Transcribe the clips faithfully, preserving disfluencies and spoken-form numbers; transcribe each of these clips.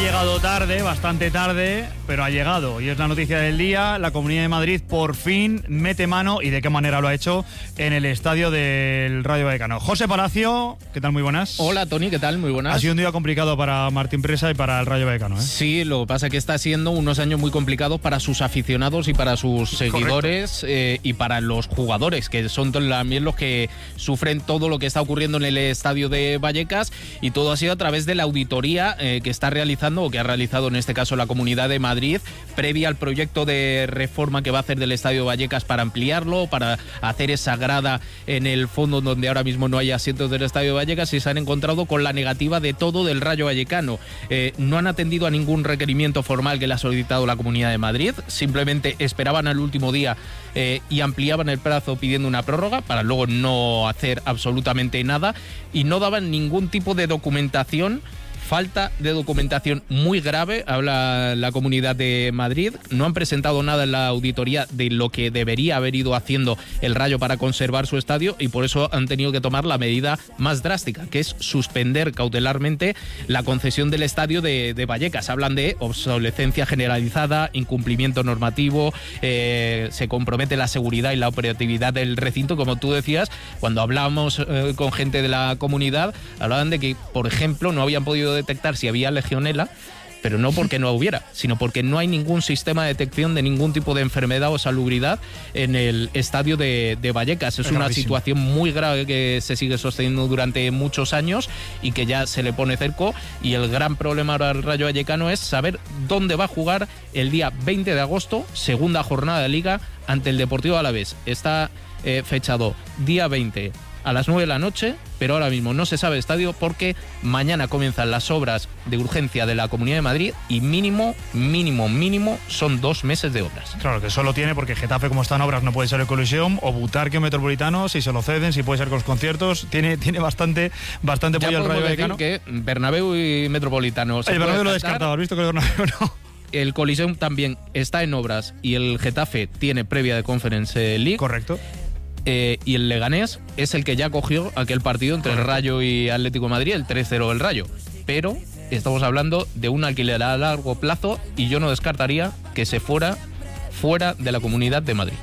llegado tarde, bastante tarde, pero ha llegado. Y es la noticia del día. La Comunidad de Madrid por fin mete mano, y de qué manera lo ha hecho, en el estadio del Rayo Vallecano. José Palacio, ¿qué tal? Muy buenas. Hola, Tony, ¿qué tal? Muy buenas. Ha sido un día complicado para Martín Presa y para el Rayo Vallecano, ¿eh? Sí, lo que pasa es que está siendo unos años muy complicados para sus aficionados y para sus seguidores eh, y para los jugadores, que son también los que sufren todo lo que está ocurriendo en el estadio de Vallecas, y todo ha sido a través de la auditoría eh, que está realizando, o que ha realizado en este caso la Comunidad de Madrid, previa al proyecto de reforma que va a hacer del estadio Vallecas para ampliarlo, para hacer esa grada en el fondo donde ahora mismo no hay asientos del estadio Vallecas, y se han encontrado con la negativa de todo del Rayo Vallecano. Eh, no han atendido a ningún requerimiento formal que le ha solicitado la Comunidad de Madrid, simplemente esperaban al último día eh, y ampliaban el plazo pidiendo una prórroga para luego no hacer absolutamente nada, y no daban ningún tipo de documentación. Falta de documentación muy grave, habla la Comunidad de Madrid. No han presentado nada en la auditoría de lo que debería haber ido haciendo el Rayo para conservar su estadio, y por eso han tenido que tomar la medida más drástica, que es suspender cautelarmente la concesión del estadio de, de Vallecas. Hablan de obsolescencia generalizada, incumplimiento normativo, eh, se compromete la seguridad y la operatividad del recinto. Como tú decías, cuando hablábamos eh, con gente de la comunidad, hablaban de que, por ejemplo, no habían podido detectar si había legionela, pero no porque no hubiera, sino porque no hay ningún sistema de detección de ningún tipo de enfermedad o salubridad en el estadio de, de Vallecas. Es una situación muy grave que se sigue sosteniendo durante muchos años y que ya se le pone cerco, y el gran problema ahora al Rayo Vallecano es saber dónde va a jugar el día veinte de agosto, segunda jornada de Liga, ante el Deportivo Alavés. Está eh, fechado día veinte a las nueve de la noche, pero ahora mismo no se sabe el estadio porque mañana comienzan las obras de urgencia de la Comunidad de Madrid, y mínimo, mínimo, mínimo son dos meses de obras. Claro, que solo tiene, porque Getafe, como están obras, no puede ser el Coliseum, o Butarque o Metropolitano, si se lo ceden, si puede ser con los conciertos, tiene, tiene bastante, bastante pollo el Rayo Vallecano. Que Bernabéu y Metropolitano... El Bernabéu lo he descartado, ¿has visto que el Bernabéu no? El Coliseum también está en obras, y el Getafe tiene previa de Conference League. Correcto. Eh, y el Leganés es el que ya cogió aquel partido entre el Rayo y Atlético de Madrid, el tres cero del Rayo. Pero estamos hablando de un alquiler a largo plazo, y yo no descartaría que se fuera fuera de la Comunidad de Madrid.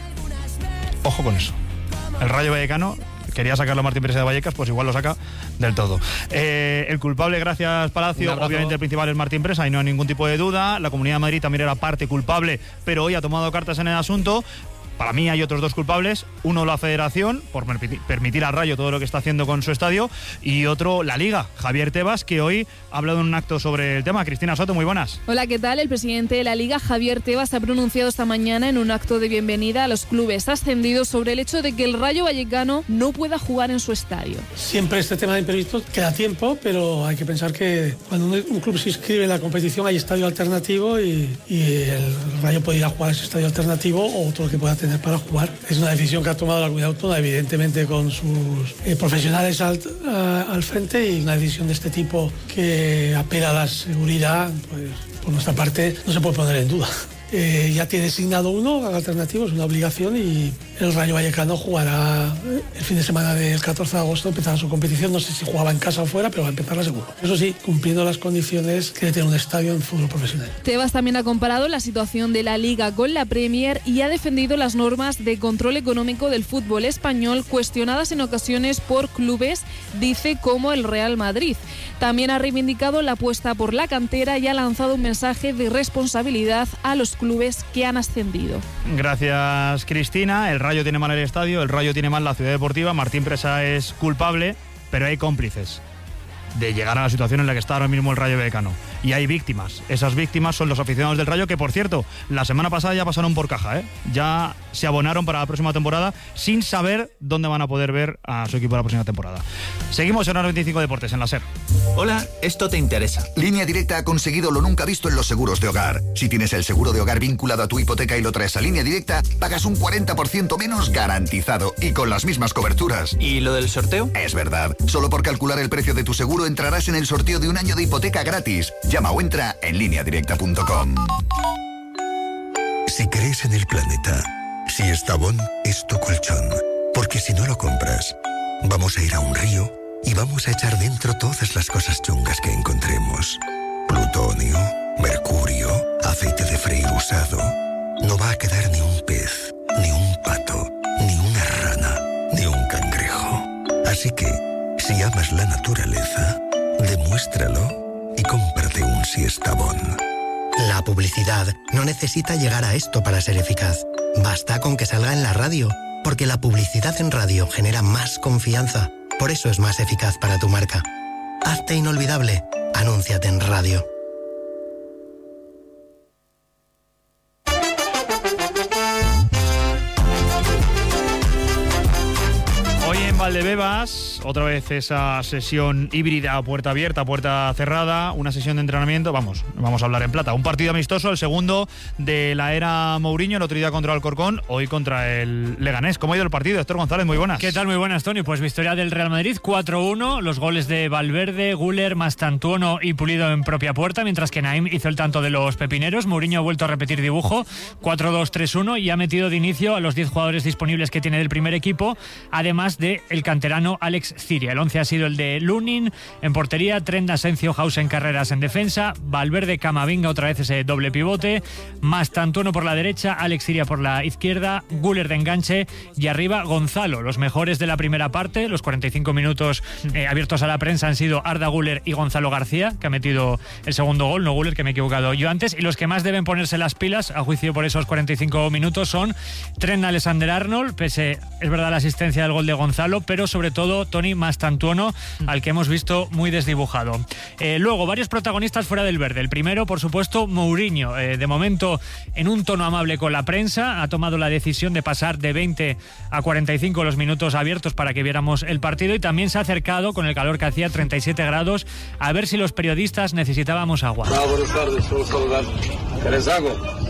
Ojo con eso. El Rayo Vallecano quería sacarlo a Martín Presa de Vallecas, pues igual lo saca del todo. Eh, el culpable, gracias Palacio, obviamente el principal es Martín Presa, y no hay ningún tipo de duda. La Comunidad de Madrid también era parte culpable, pero hoy ha tomado cartas en el asunto. Para mí hay otros dos culpables, uno la Federación, por permitir al Rayo todo lo que está haciendo con su estadio, y otro la Liga, Javier Tebas, que hoy ha hablado en un acto sobre el tema. Cristina Soto, muy buenas. Hola, ¿qué tal? El presidente de la Liga, Javier Tebas, ha pronunciado esta mañana en un acto de bienvenida a los clubes ascendidos sobre el hecho de que el Rayo Vallecano no pueda jugar en su estadio. Siempre este tema de imprevistos queda tiempo, pero hay que pensar que cuando un club se inscribe en la competición hay estadio alternativo, y, y el Rayo puede ir a jugar a ese estadio alternativo o otro que pueda tener para jugar. Es una decisión que ha tomado la Comunidad Autónoma, evidentemente con sus eh, profesionales al, a, al frente, y una decisión de este tipo que apela a la seguridad, pues por nuestra parte no se puede poner en duda. Eh, ya tiene asignado uno, alternativo, es una obligación, y el Rayo Vallecano jugará el fin de semana del catorce de agosto, empezará su competición. No sé si jugaba en casa o fuera, pero va a empezarla seguro. Eso sí, cumpliendo las condiciones que debe tener un estadio en fútbol profesional. Tebas también ha comparado la situación de la Liga con la Premier y ha defendido las normas de control económico del fútbol español, cuestionadas en ocasiones por clubes, dice, como el Real Madrid. También ha reivindicado la apuesta por la cantera y ha lanzado un mensaje de responsabilidad a los clubes que han ascendido. Gracias, Cristina. El Rayo tiene mal el estadio, el Rayo tiene mal la ciudad deportiva. Martín Presa es culpable, pero hay cómplices de llegar a la situación en la que está ahora mismo el Rayo Vallecano. Y hay víctimas. Esas víctimas son los aficionados del Rayo, que, por cierto, la semana pasada ya pasaron por caja, ¿eh? Ya se abonaron para la próxima temporada sin saber dónde van a poder ver a su equipo la próxima temporada. Seguimos en Hora noventa y cinco Deportes, en la SER. Hola, esto te interesa. Línea Directa ha conseguido lo nunca visto en los seguros de hogar. Si tienes el seguro de hogar vinculado a tu hipoteca y lo traes a Línea Directa, pagas un cuarenta por ciento menos garantizado, y con las mismas coberturas. ¿Y lo del sorteo? Es verdad. Solo por calcular el precio de tu seguro entrarás en el sorteo de un año de hipoteca gratis. Llama o entra en línea directa punto com. Si crees en el planeta, si Estrabón es tu colchón, porque si no lo compras, vamos a ir a un río y vamos a echar dentro todas las cosas chungas que encontremos. Plutón no va a quedar ni un pez, ni un pato, ni una rana, ni un cangrejo. Así que, si amas la naturaleza, demuéstralo y cómprate un Siestabón. La publicidad no necesita llegar a esto para ser eficaz. Basta con que salga en la radio, porque la publicidad en radio genera más confianza. Por eso es más eficaz para tu marca. Hazte inolvidable. Anúnciate en radio. Valdebebas, otra vez esa sesión híbrida, puerta abierta, puerta cerrada, una sesión de entrenamiento, vamos, vamos a hablar en plata. Un partido amistoso, el segundo de la era Mourinho, el otro día contra el Alcorcón, hoy contra el Leganés. ¿Cómo ha ido el partido? Héctor González, muy buenas. ¿Qué tal? Muy buenas, Tony. Pues victoria del Real Madrid, cuatro uno, los goles de Valverde, Güler, Mastantuono y Pulido en propia puerta, mientras que Naim hizo el tanto de los pepineros. Mourinho ha vuelto a repetir dibujo, cuatro dos tres uno, y ha metido de inicio a los diez jugadores disponibles que tiene del primer equipo, además de el canterano Alex Ciria. El once ha sido el de Lunin en portería, Trent, Asensio, Hausen, Carreras en defensa, Valverde, Camavinga, otra vez ese doble pivote, Mastantuono por la derecha, Alex Ciria por la izquierda, Güler de enganche y arriba Gonzalo. Los mejores de la primera parte, los cuarenta y cinco minutos eh, abiertos a la prensa han sido Arda Güler y Gonzalo García, que ha metido el segundo gol, no Güler, que me he equivocado yo antes, y los que más deben ponerse las pilas, a juicio por esos cuarenta y cinco minutos, son Trent Alexander-Arnold, pese, es verdad, la asistencia del gol de Gonzalo, pero sobre todo Tony Mastantuono, al que hemos visto muy desdibujado. Eh, luego, varios protagonistas fuera del verde. El primero, por supuesto, Mourinho. Eh, de momento, en un tono amable con la prensa, ha tomado la decisión de pasar de veinte a cuarenta y cinco los minutos abiertos para que viéramos el partido, y también se ha acercado, con el calor que hacía, treinta y siete grados, a ver si los periodistas necesitábamos agua. Ah, buenas tardes, solo saludar. ¿Querés agua?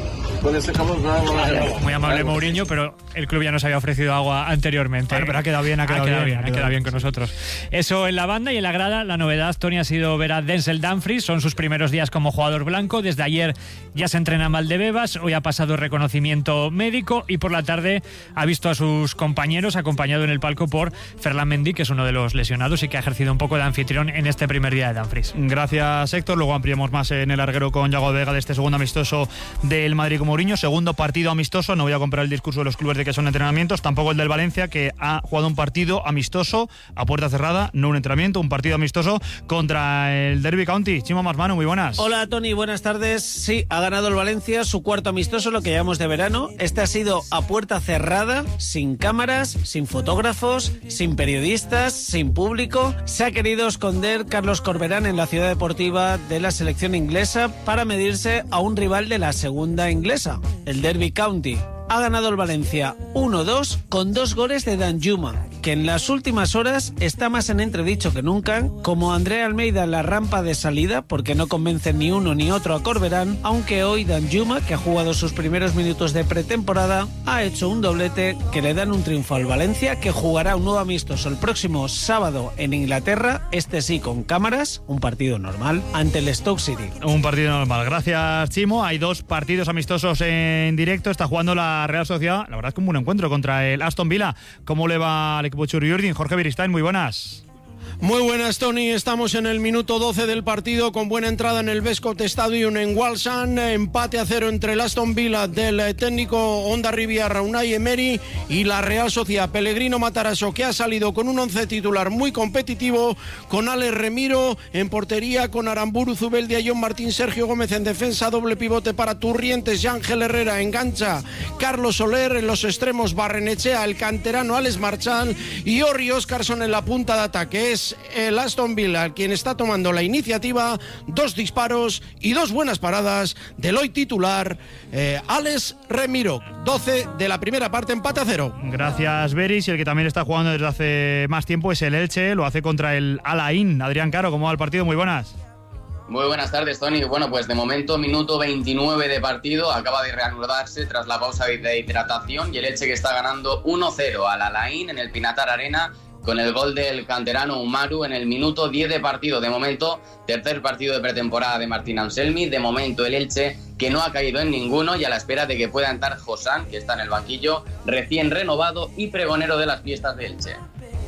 Muy amable Mourinho, pero el club ya nos había ofrecido agua anteriormente. Bueno, pero ha quedado bien, ha quedado, ha quedado bien, bien, ha quedado bien con nosotros. Eso en la banda, y en la grada la novedad, Tony, ha sido ver a Denzel Dumfries. Son sus primeros días como jugador blanco. Desde ayer ya se entrena en Valdebebas, hoy ha pasado reconocimiento médico y por la tarde ha visto a sus compañeros acompañado en el palco por Ferland Mendy, que es uno de los lesionados y que ha ejercido un poco de anfitrión en este primer día de Dumfries. Gracias, Héctor. Luego ampliamos más en el larguero con Yago Vega de este segundo amistoso del Madrid con Mourinho. Segundo partido amistoso, no voy a comprar el discurso de los clubes de que son entrenamientos, tampoco el del Valencia, que ha jugado un partido amistoso a puerta cerrada, no un entrenamiento, un partido amistoso contra el Derby County. Chimo Masmano, muy buenas. Hola, Tony, buenas tardes. Sí, ha ganado el Valencia su cuarto amistoso, lo que llamamos de verano. Este ha sido a puerta cerrada, sin cámaras, sin fotógrafos, sin periodistas, sin público. Se ha querido esconder Carlos Corberán en la ciudad deportiva de la selección inglesa para medirse a un rival de la segunda inglesa, el Derby County. Ha ganado el Valencia uno dos con dos goles de Danjuma, que en las últimas horas está más en entredicho que nunca, como Andrea Almeida en la rampa de salida, porque no convence ni uno ni otro a Corberán, aunque hoy Danjuma, que ha jugado sus primeros minutos de pretemporada, ha hecho un doblete que le dan un triunfo al Valencia, que jugará un nuevo amistoso el próximo sábado en Inglaterra, este sí con cámaras, un partido normal, ante el Stoke City. Un partido normal. Gracias, Chimo. Hay dos partidos amistosos en directo. Está jugando la Real Sociedad, la verdad es que un buen encuentro contra el Aston Villa. ¿Cómo le va al equipo Churri-Jürgen? Jorge Beristain, muy buenas. Muy buenas, Tony. Estamos en el minuto doce del partido con buena entrada en el Bescot Stadium en Walsall. Empate a cero entre el Aston Villa del técnico Hondarribia Unai Emery y la Real Sociedad. Pellegrino Matarazzo, que ha salido con un once titular muy competitivo, con Alex Remiro en portería, con Aramburu, Zubeldia, John Martín, Sergio Gómez en defensa, doble pivote para Turrientes y Ángel Herrera, engancha Carlos Soler, en los extremos Barrenechea, el canterano Alex Marchal y Orri Oscarson en la punta de ataque. Es el Aston Villa quien está tomando la iniciativa, dos disparos y dos buenas paradas del hoy titular eh, Alex Remiro. Doce de la primera parte, empate a cero. Gracias, Beris. Y el que también está jugando desde hace más tiempo es el Elche, lo hace contra el Al Ain. Adrián Caro, ¿cómo va el partido? Muy buenas. Muy buenas tardes, Tony. Bueno, pues de momento, minuto veintinueve de partido, acaba de reanudarse tras la pausa de hidratación, y el Elche que está ganando uno cero al Al Ain en el Pinatar Arena, con el gol del canterano Umaru en el minuto diez de partido. De momento, tercer partido de pretemporada de Martín Anselmi. De momento, el Elche, que no ha caído en ninguno, y a la espera de que pueda entrar Josán, que está en el banquillo, recién renovado y pregonero de las fiestas de Elche.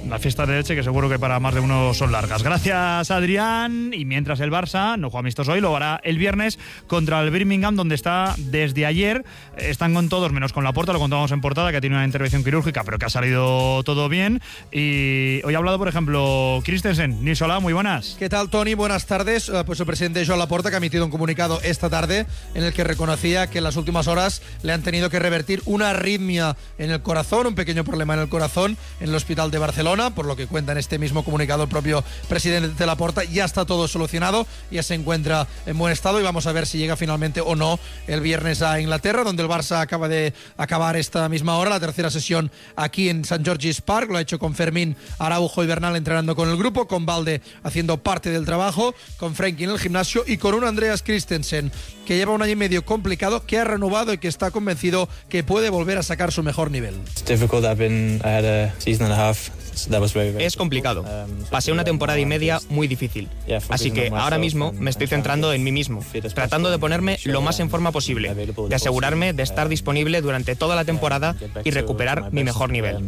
Las fiestas de Elche, que seguro que para más de uno son largas. Gracias, Adrián. Y mientras el Barça no juega amistoso hoy, lo hará el viernes contra el Birmingham, donde está desde ayer. Están con todos, menos con Laporta, lo contábamos en portada, que tiene una intervención quirúrgica, pero que ha salido todo bien. Y hoy ha hablado, por ejemplo, Christensen. Nils, hola, muy buenas. ¿Qué tal, Tony? Buenas tardes. Pues el presidente Joan Laporta, que ha emitido un comunicado esta tarde en el que reconocía que en las últimas horas le han tenido que revertir una arritmia en el corazón, un pequeño problema en el corazón en el hospital de Barcelona, por lo que cuenta en este mismo comunicado el propio presidente de Laporta. Ya está todo solucionado, ya se encuentra en buen estado y vamos a ver si llega finalmente o no el viernes a Inglaterra, donde el Barça acaba de acabar esta misma hora la tercera sesión aquí en Saint George's Park. Lo ha hecho con Fermín Araujo y Bernal entrenando con el grupo, con Valde haciendo parte del trabajo, con Frenkie en el gimnasio y con un Andreas Christensen que lleva un año y medio complicado, que ha renovado y que está convencido que puede volver a sacar su mejor nivel. Es complicado. Pasé una temporada y media muy difícil. Así que ahora mismo me estoy centrando en mí mismo, tratando de ponerme lo más en forma posible, de asegurarme de estar disponible durante toda la temporada y recuperar mi mejor nivel.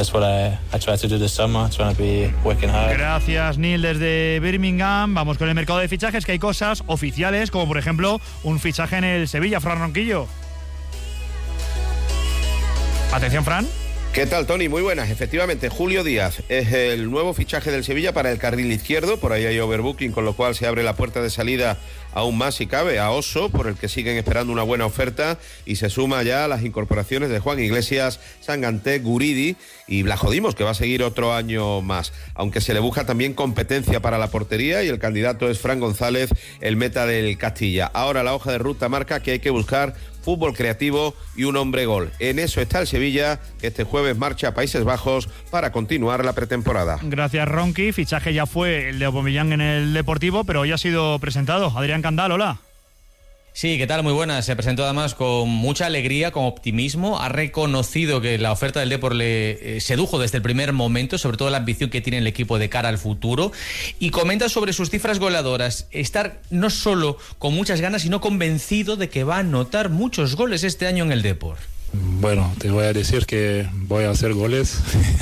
Gracias, Neil, desde Birmingham. Vamos con el mercado de fichajes, que hay cosas oficiales, como por ejemplo un fichaje en el Sevilla. Fran Ronquillo. Atención, Fran. ¿Qué tal, Tony? Muy buenas. Efectivamente, Julio Díaz es el nuevo fichaje del Sevilla para el carril izquierdo. Por ahí hay overbooking, con lo cual se abre la puerta de salida aún más, si cabe, a Oso, por el que siguen esperando una buena oferta, y se suma ya a las incorporaciones de Juan Iglesias, Sanganté, Guridi y Blajodimos, que va a seguir otro año más, aunque se le busca también competencia para la portería, y el candidato es Fran González, el meta del Castilla. Ahora la hoja de ruta marca que hay que buscar fútbol creativo y un hombre gol. En eso está el Sevilla, que este jueves marcha a Países Bajos para continuar la pretemporada. Gracias, Ronqui. Fichaje ya fue el de Aubameyang en el Deportivo, pero hoy ha sido presentado. Adrián Candal, hola. Sí, ¿qué tal? Muy buenas. Se presentó además con mucha alegría, con optimismo. Ha reconocido que la oferta del Depor le eh, sedujo desde el primer momento, sobre todo la ambición que tiene el equipo de cara al futuro. Y comenta sobre sus cifras goleadoras. Estar no solo con muchas ganas, sino convencido de que va a anotar muchos goles este año en el Depor. Bueno, te voy a decir que voy a hacer goles.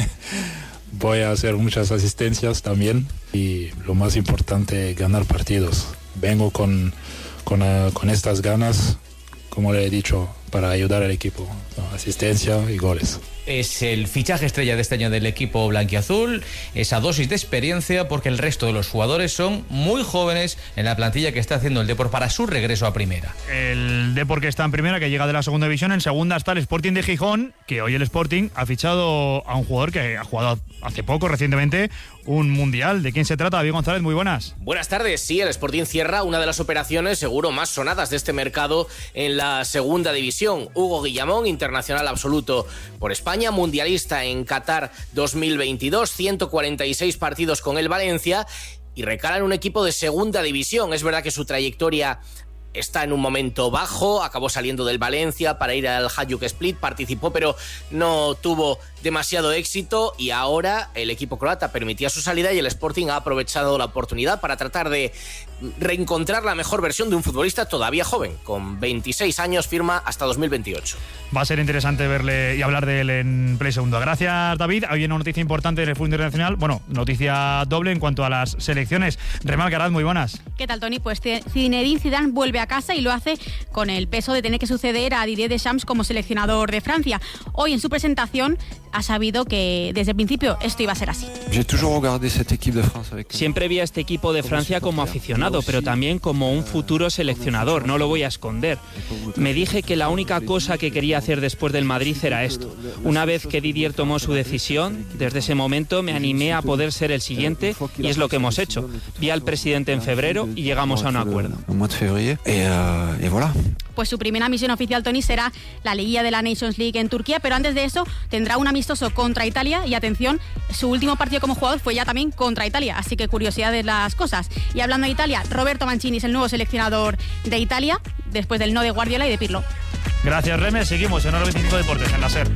Voy a hacer muchas asistencias también. Y lo más importante, ganar partidos. Vengo con... Con, uh, con estas ganas, como le he dicho, para ayudar al equipo, ¿no? Asistencia y goles. Es el fichaje estrella de este año del equipo blanquiazul, esa dosis de experiencia, porque el resto de los jugadores son muy jóvenes en la plantilla que está haciendo el Depor para su regreso a primera. El Depor, que está en primera, que llega de la segunda división. En segunda está el Sporting de Gijón, que hoy el Sporting ha fichado a un jugador que ha jugado hace poco, recientemente, un mundial. ¿De quién se trata? David González, muy buenas. Buenas tardes. Sí, el Sporting cierra una de las operaciones seguro más sonadas de este mercado en la segunda división. Hugo Guillamón, internacional absoluto por España, mundialista en Qatar dos mil veintidós, ciento cuarenta y seis partidos con el Valencia, y recala en un equipo de segunda división. Es verdad que su trayectoria está en un momento bajo, acabó saliendo del Valencia para ir al Hajduk Split, participó pero no tuvo demasiado éxito, y ahora el equipo croata permitía su salida y el Sporting ha aprovechado la oportunidad para tratar de reencontrar la mejor versión de un futbolista todavía joven. Con veintiséis años, firma hasta dos mil veintiocho. Va a ser interesante verle y hablar de él en Play Segundo. Gracias, David. Hay una noticia importante en el fútbol internacional, bueno, noticia doble en cuanto a las selecciones. Remal Garaz, muy buenas. ¿Qué tal, Tony? Pues Zinedine Zidane vuelve a casa y lo hace con el peso de tener que suceder a Didier Deschamps como seleccionador de Francia. Hoy en su presentación ha sabido que desde el principio esto iba a ser así. Siempre vi a este equipo de Francia como aficionado, pero también como un futuro seleccionador, no lo voy a esconder. Me dije que la única cosa que quería hacer después del Madrid era esto. Una vez que Didier tomó su decisión, desde ese momento me animé a poder ser el siguiente, y es lo que hemos hecho. Vi al presidente en febrero y llegamos a un acuerdo. Pues su primera misión oficial, Tony, será la liguilla de la Nations League en Turquía, pero antes de eso tendrá un amistoso contra Italia, y atención, su último partido como jugador fue ya también contra Italia, así que curiosidad de las cosas. Y hablando de Italia, Roberto Mancini es el nuevo seleccionador de Italia, después del no de Guardiola y de Pirlo. Gracias, Remes. Seguimos en Hora veinticinco Deportes, en la SER.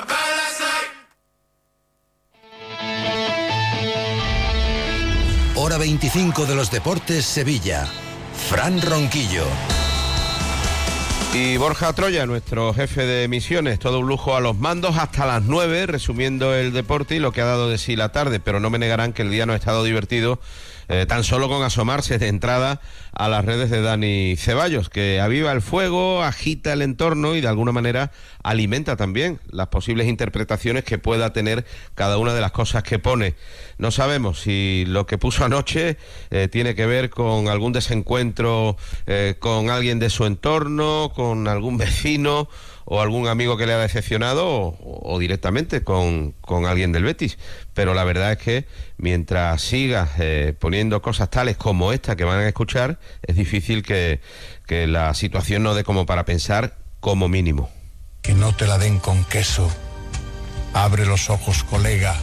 Hora veinticinco de los Deportes, Sevilla. Fran Ronquillo. Y Borja Troya, nuestro jefe de misiones, todo un lujo a los mandos hasta las nueve, resumiendo el deporte y lo que ha dado de sí la tarde, pero no me negarán que el día no ha estado divertido eh, tan solo con asomarse de entrada a las redes de Dani Ceballos, que aviva el fuego, agita el entorno y de alguna manera alimenta también las posibles interpretaciones que pueda tener cada una de las cosas que pone. No sabemos si lo que puso anoche eh, tiene que ver con algún desencuentro eh, con alguien de su entorno, con algún vecino o algún amigo que le ha decepcionado o, o directamente con, con alguien del Betis. Pero la verdad es que mientras siga eh, poniendo cosas tales como esta que van a escuchar, es difícil que, que la situación no dé como para pensar como mínimo. Que no te la den con queso. Abre los ojos, colega.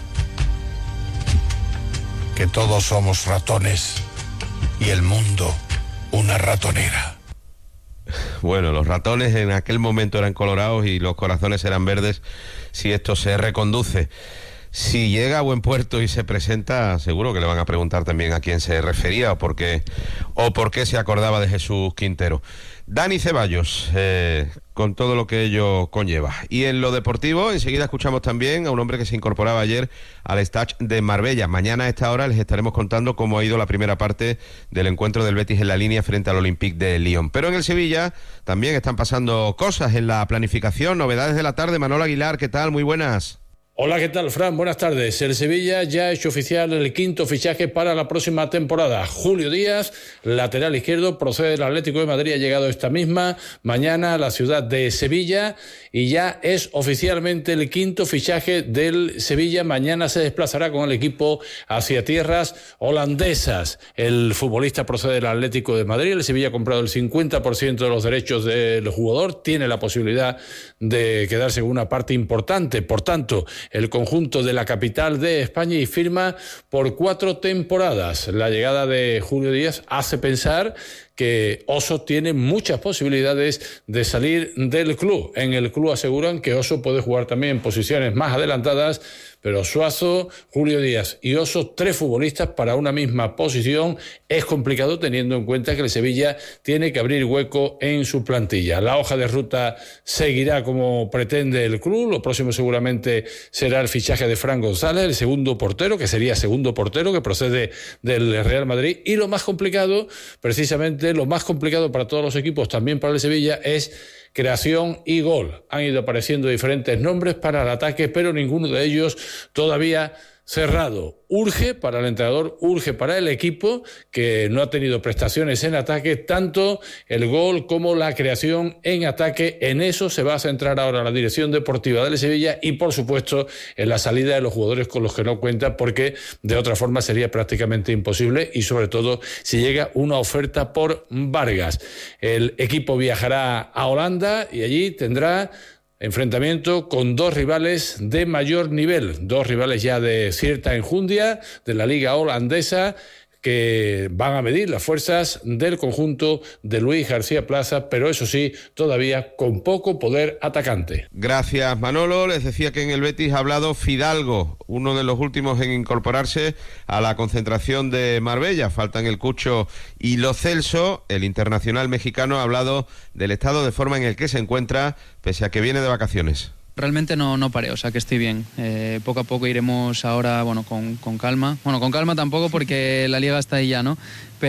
Que todos somos ratones y el mundo una ratonera. Bueno, los ratones en aquel momento eran colorados y los corazones eran verdes si esto se reconduce. Si llega a buen puerto y se presenta, seguro que le van a preguntar también a quién se refería o por qué, o por qué se acordaba de Jesús Quintero. Dani Ceballos, eh, con todo lo que ello conlleva. Y en lo deportivo, enseguida escuchamos también a un hombre que se incorporaba ayer al Stade de Marbella. Mañana a esta hora les estaremos contando cómo ha ido la primera parte del encuentro del Betis en la línea frente al Olympique de Lyon. Pero en el Sevilla también están pasando cosas en la planificación, novedades de la tarde. Manolo Aguilar, ¿qué tal? Muy buenas. Hola, ¿qué tal, Fran? Buenas tardes. El Sevilla ya ha hecho oficial el quinto fichaje para la próxima temporada. Julio Díaz, lateral izquierdo, procede del Atlético de Madrid, ha llegado esta misma mañana a la ciudad de Sevilla y ya es oficialmente el quinto fichaje del Sevilla. Mañana se desplazará con el equipo hacia tierras holandesas. El futbolista procede del Atlético de Madrid. El Sevilla ha comprado el cincuenta por ciento de los derechos del jugador. Tiene la posibilidad de quedarse con una parte importante. Por tanto, el conjunto de la capital de España y firma por cuatro temporadas. La llegada de Julio Díaz hace pensar que Oso tiene muchas posibilidades de salir del club. En el club aseguran que Oso puede jugar también en posiciones más adelantadas, pero Suazo, Julio Díaz y Oso, tres futbolistas para una misma posición, es complicado teniendo en cuenta que el Sevilla tiene que abrir hueco en su plantilla. La hoja de ruta seguirá como pretende el club. Lo próximo seguramente será el fichaje de Fran González, el segundo portero, que sería segundo portero, que procede del Real Madrid. Y lo más complicado, precisamente lo más complicado para todos los equipos, también para el Sevilla, es creación y gol. Han ido apareciendo diferentes nombres para el ataque, pero ninguno de ellos todavía cerrado. Urge para el entrenador, urge para el equipo, que no ha tenido prestaciones en ataque, tanto el gol como la creación en ataque. En eso se va a centrar ahora la dirección deportiva del Sevilla y, por supuesto, en la salida de los jugadores con los que no cuenta, porque de otra forma sería prácticamente imposible, y sobre todo si llega una oferta por Vargas. El equipo viajará a Holanda y allí tendrá enfrentamiento con dos rivales de mayor nivel, dos rivales ya de cierta enjundia de la liga holandesa, que van a medir las fuerzas del conjunto de Luis García Plaza, pero eso sí, todavía con poco poder atacante. Gracias, Manolo. Les decía que en el Betis ha hablado Fidalgo, uno de los últimos en incorporarse a la concentración de Marbella. Faltan el Cucho y Lo Celso. El internacional mexicano ha hablado del estado de forma en el que se encuentra, pese a que viene de vacaciones. Realmente no, no paré, o sea que estoy bien. Eh, poco a poco iremos ahora, bueno, con, con calma. Bueno, con calma tampoco porque la liga está ahí ya, ¿no?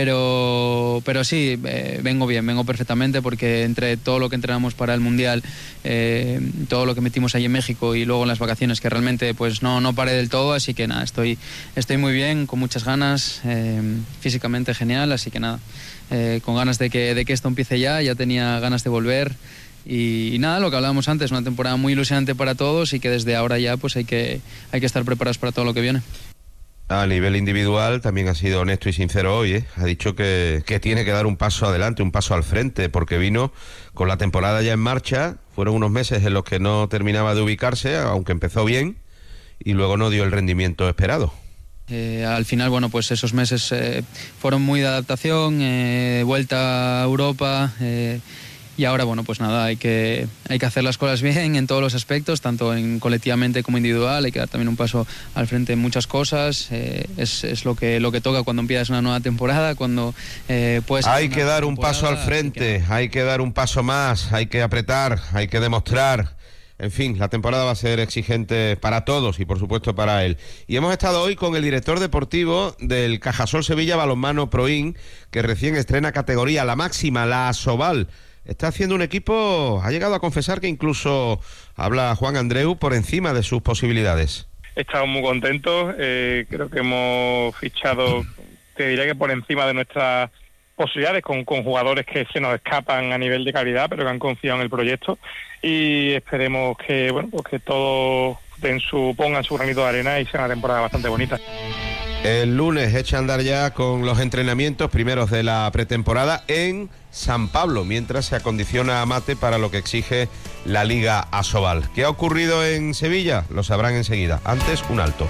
Pero, pero sí, eh, vengo bien, vengo perfectamente, porque entre todo lo que entrenamos para el Mundial, eh, todo lo que metimos ahí en México y luego en las vacaciones, que realmente pues no, no paré del todo, así que nada, estoy, estoy muy bien, con muchas ganas, eh, físicamente genial, así que nada, eh, con ganas de que, de que esto empiece ya, ya tenía ganas de volver. Y, y nada, lo que hablábamos antes, una temporada muy ilusionante para todos y que desde ahora ya pues hay que, hay que estar preparados para todo lo que viene. A nivel individual también ha sido honesto y sincero hoy, ¿eh? Ha dicho que, que tiene que dar un paso adelante, un paso al frente, porque vino con la temporada ya en marcha. Fueron unos meses en los que no terminaba de ubicarse, aunque empezó bien, y luego no dio el rendimiento esperado. Eh, al final, bueno, pues esos meses eh, fueron muy de adaptación, eh, vuelta a Europa, eh, y ahora, bueno, pues nada, hay que, hay que hacer las cosas bien en todos los aspectos, tanto en colectivamente como individual, hay que dar también un paso al frente en muchas cosas, eh, es, es lo que, lo que toca cuando empiezas una nueva temporada, cuando eh, puedes... Hay que dar un paso al frente, que... hay que dar un paso más, hay que apretar, hay que demostrar. En fin, la temporada va a ser exigente para todos y por supuesto para él. Y hemos estado hoy con el director deportivo del Cajasol Sevilla Balonmano Proin, que recién estrena categoría, la máxima, la Asobal. Está haciendo un equipo, ha llegado a confesar que incluso, habla Juan Andreu, por encima de sus posibilidades. Estamos muy contentos, eh, creo que hemos fichado, te diré que por encima de nuestras posibilidades, con, con jugadores que se nos escapan a nivel de calidad, pero que han confiado en el proyecto, y esperemos que bueno pues que todos den su, pongan su granito de arena y sea una temporada bastante bonita. El lunes echa a andar ya con los entrenamientos primeros de la pretemporada en San Pablo, mientras se acondiciona a Mate para lo que exige la Liga Asobal. ¿Qué ha ocurrido en Sevilla? Lo sabrán enseguida. Antes, un alto.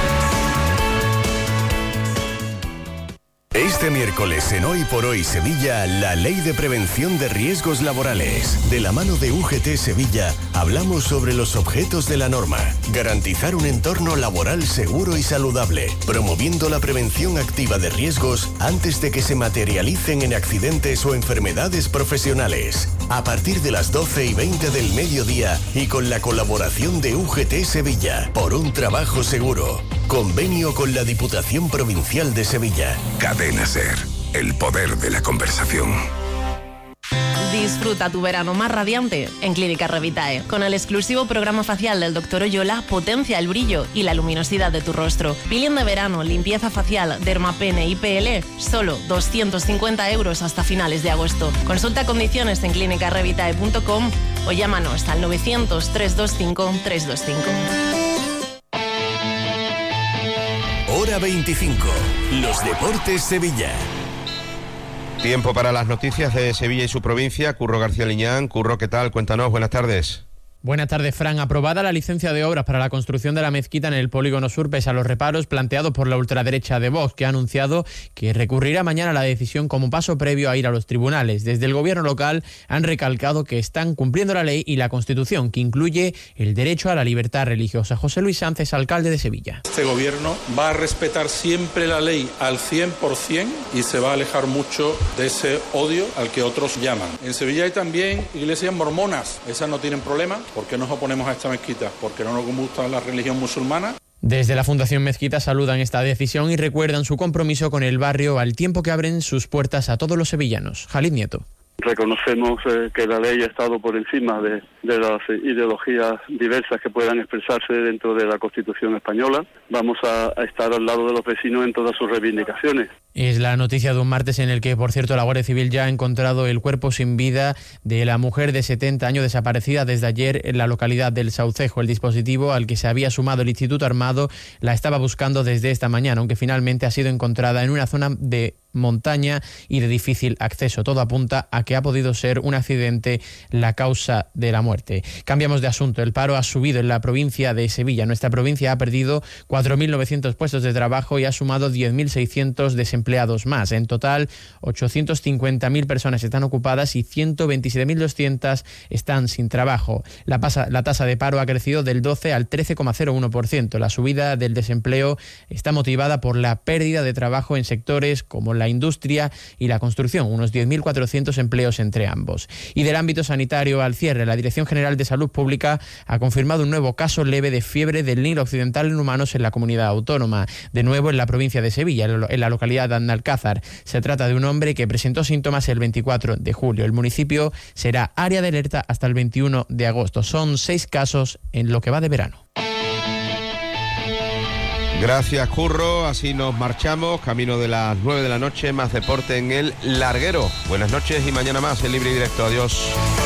Este miércoles en Hoy por Hoy Sevilla, la Ley de Prevención de Riesgos Laborales. De la mano de U G T Sevilla, hablamos sobre los objetos de la norma. Garantizar un entorno laboral seguro y saludable, promoviendo la prevención activa de riesgos antes de que se materialicen en accidentes o enfermedades profesionales. A partir de las doce y veinte del mediodía y con la colaboración de U G T Sevilla, por un trabajo seguro. Convenio con la Diputación Provincial de Sevilla. Cadena Ser, el poder de la conversación. Disfruta tu verano más radiante en Clínica Revitae. Con el exclusivo programa facial del doctor Oyola, potencia el brillo y la luminosidad de tu rostro. Peeling de verano, limpieza facial, dermapene y P L, solo doscientos cincuenta euros hasta finales de agosto. Consulta condiciones en clínica revitae punto com o llámanos al novecientos, trescientos veinticinco, trescientos veinticinco. Hora veinticinco. Los Deportes Sevilla. Tiempo para las noticias de Sevilla y su provincia. Curro García Liñán. Curro, ¿qué tal? Cuéntanos, buenas tardes. Buenas tardes, Fran. Aprobada la licencia de obras para la construcción de la mezquita en el polígono sur, pese a los reparos planteados por la ultraderecha de Vox, que ha anunciado que recurrirá mañana la decisión como paso previo a ir a los tribunales. Desde el gobierno local han recalcado que están cumpliendo la ley y la Constitución, que incluye el derecho a la libertad religiosa. José Luis Sánchez, alcalde de Sevilla. Este gobierno va a respetar siempre la ley al cien por cien y se va a alejar mucho de ese odio al que otros llaman. En Sevilla hay también iglesias mormonas. Esas no tienen problema. ¿Por qué nos oponemos a esta mezquita? ¿Porque no nos gusta la religión musulmana? Desde la Fundación Mezquita saludan esta decisión y recuerdan su compromiso con el barrio al tiempo que abren sus puertas a todos los sevillanos. Jalid Nieto. Reconocemos eh, que la ley ha estado por encima de, de las ideologías diversas que puedan expresarse dentro de la Constitución española. Vamos a, a estar al lado de los vecinos en todas sus reivindicaciones. Es la noticia de un martes en el que, por cierto, la Guardia Civil ya ha encontrado el cuerpo sin vida de la mujer de setenta años desaparecida desde ayer en la localidad del Saucejo. El dispositivo al que se había sumado el Instituto Armado la estaba buscando desde esta mañana, aunque finalmente ha sido encontrada en una zona de montaña y de difícil acceso. Todo apunta a que ha podido ser un accidente la causa de la muerte. Cambiamos de asunto. El paro ha subido en la provincia de Sevilla. Nuestra provincia ha perdido cuatro mil novecientos puestos de trabajo y ha sumado diez mil seiscientos desempleados más. En total, ochocientos cincuenta mil personas están ocupadas y ciento veintisiete mil doscientos están sin trabajo. La, pasa, la tasa de paro ha crecido del doce al trece coma cero uno por ciento. La subida del desempleo está motivada por la pérdida de trabajo en sectores como la industria y la construcción, unos diez mil cuatrocientos empleos entre ambos. Y del ámbito sanitario al cierre, la Dirección General de Salud Pública ha confirmado un nuevo caso leve de fiebre del Nilo Occidental en humanos en la comunidad autónoma, de nuevo en la provincia de Sevilla, en la localidad de Analcázar. Se trata de un hombre que presentó síntomas el veinticuatro de julio. El municipio será área de alerta hasta el veintiuno de agosto. Son seis casos en lo que va de verano. Gracias, Curro. Así nos marchamos. Camino de las nueve de la noche. Más deporte en el Larguero. Buenas noches y mañana más en Libre y Directo. Adiós.